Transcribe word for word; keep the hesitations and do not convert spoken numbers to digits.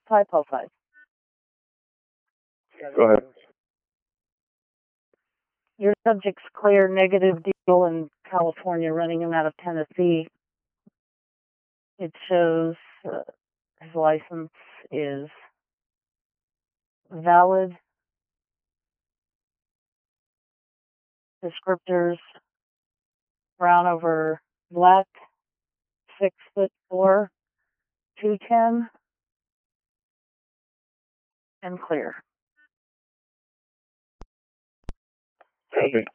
five oh five. Go ahead. Your subject's clear, negative deal in California, running him out of Tennessee. It shows uh, his license is valid. Descriptors: brown over black, six foot four, two ten, and clear. Copy.